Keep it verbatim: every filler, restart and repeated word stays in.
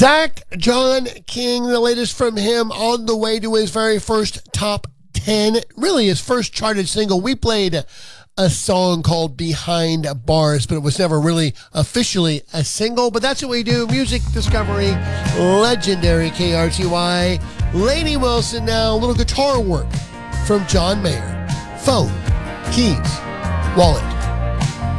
Zach John King, the latest from him, on the way to his very first top ten, really his first charted single. We played a song called Behind Bars, but it was never really officially a single. But that's what we do. Music discovery, legendary K R T Y. Lainey Wilson now, a little guitar work from John Mayer. Phone, keys, wallet.